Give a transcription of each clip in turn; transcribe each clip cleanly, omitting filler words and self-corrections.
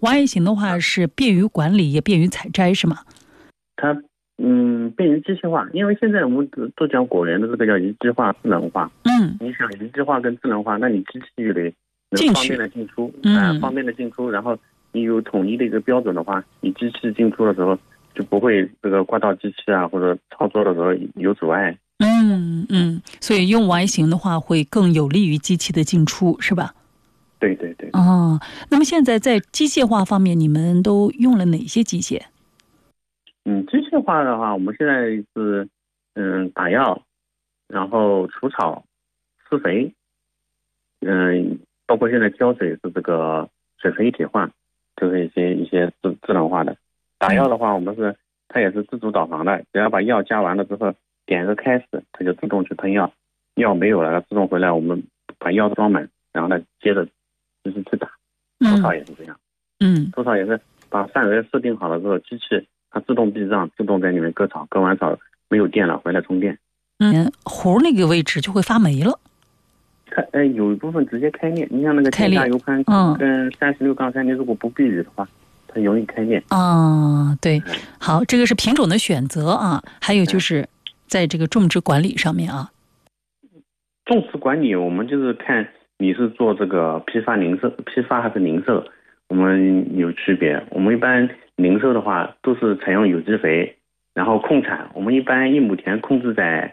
Y 型的话是便于管理也便于采摘是吗？ 它便于机械化，因为现在我们都讲果园的这个叫一致化、智能化。你想一致化跟智能化，那你机器就得方便的进出，方便的进出，然后你有统一的一个标准的话，你机器进出的时候就不会这个挂到机器啊，或者操作的时候有阻碍。 所以用 Y 型的话会更有利于机器的进出，是吧？ 对对对。 那么现在在机械化方面，你们都用了哪些机械？ 机械化的话，我们现在是打药，然后除草、施肥，包括现在浇水是这个水肥一体化，就是一些智能化的。打药的话，它也是自主导航的，只要把药加完了之后，点一个开始，它就自动去喷药，药没有了，它自动回来，我们把药装满，然后呢接着继续去打。除草也是这样。除草也是把范围设定好了之后，机器它自动避障，自动在里面割草，割完草没有电了，回来充电。 壶那个位置就会发霉了。 有一部分直接开裂，你像那个天下油盘跟36-3，你如果不避雨的话，它容易开裂。 对。好，这个是品种的选择啊，还有就是在这个种植管理上面啊。 种植管理我们就是看你是做这个批发还是零售，我们有区别。我们一般零售的话都是采用有机肥，然后控产，我们一般1亩田控制在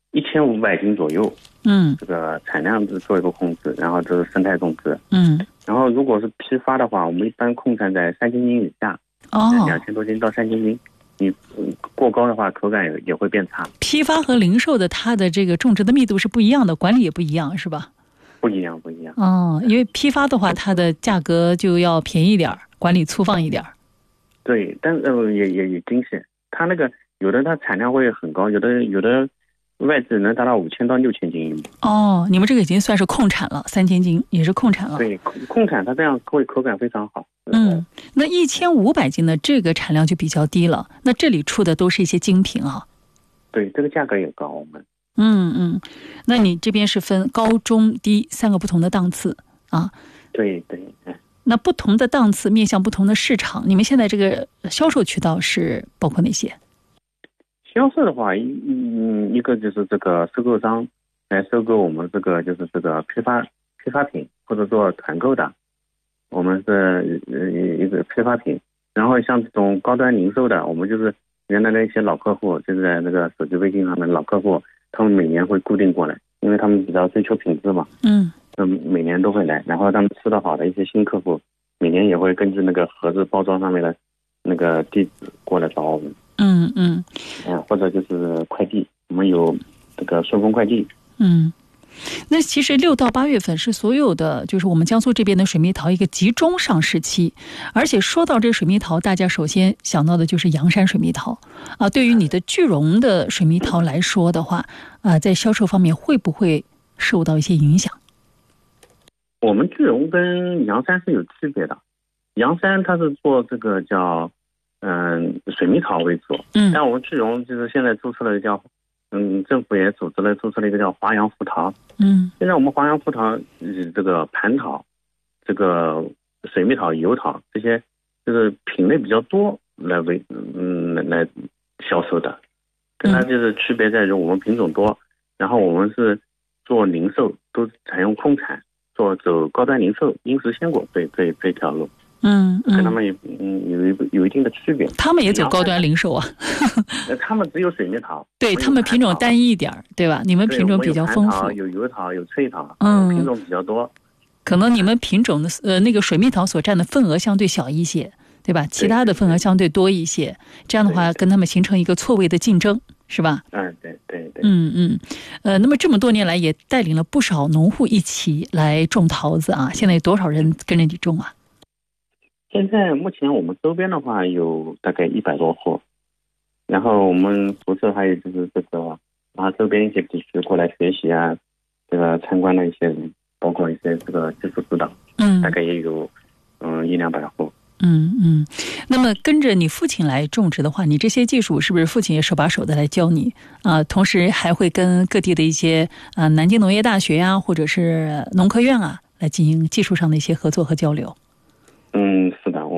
1500斤左右。这个产量做一个控制，然后这是生态种植。然后如果是批发的话，我们一般控产在3000斤以下，2000多斤到3000斤。你过高的话，口感也会变差。 批发和零售的它的这个种植的密度是不一样的，管理也不一样，是吧？ 不一样。 因为批发的话，它的价格就要便宜一点，管理粗放一点。对， 但也惊险。它那个有的它产量会很高，有的外质能达到5000到6000斤。 你们这个已经算是控产了，3000斤也是控产了。 对，控产它这样会口感非常好。 那1500斤的这个产量就比较低了。那这里出的都是一些精品啊。 对，这个价格也高，我们。 那你这边是分高、中、低3个不同的档次啊？ 对。 那不同的档次面向不同的市场，你们现在这个销售渠道是包括哪些？ 销售的话，一个就是这个收购商来收购我们这个就是这个批发品，或者做团购的，我们是一个批发品。然后像这种高端零售的，我们就是原来的一些老客户，就是在那个手机微信上面老客户，他们每年会固定过来，因为他们比较追求品质嘛。每年都会来，然后他们吃得好的一些新客户，每年也会根据那个盒子包装上面的那个地址过来找我们。或者就是快递，我们有这个顺丰快递。 那其实6到8月份是所有的就是我们江苏这边的水蜜桃一个集中上市期，而且说到这水蜜桃，大家首先想到的就是阳山水蜜桃啊。对于你的聚荣的水蜜桃来说的话，在销售方面会不会受到一些影响？ 我们聚荣跟阳山是有区别的，阳山它是做这个叫水蜜桃为主，但我们聚荣就是现在注册了叫政府也注册了一个叫华阳福桃。现在我们华阳福桃这个蟠桃、这个水蜜桃、油桃这些就是品类比较多来销售的，跟它就是区别在于我们品种多，然后我们是做零售都采用控产，走高端零售因时鲜果这条路。跟他们有一定的区别。 他们也走高端零售啊。 他们只有水蜜桃。 对，他们品种单一一点，对吧？你们品种比较丰富， 有油桃，有脆桃，品种比较多。 可能你们品种的那个水蜜桃所占的份额相对小一些，对吧？其他的份额相对多一些，这样的话跟他们形成一个错位的竞争，是吧？ 对。 那么这么多年来也带领了不少农户一起来种桃子啊。现在有多少人跟着你种啊？ 现在目前我们周边的话有大概100多户，然后我们辐射还有就是这个周边一些地区过来学习啊，这个参观的一些人，包括一些这个技术指导，大概也有100-200户。 那么跟着你父亲来种植的话，你这些技术是不是父亲也手把手的来教你啊？同时还会跟各地的一些南京农业大学呀，或者是农科院啊，来进行技术上的一些合作和交流。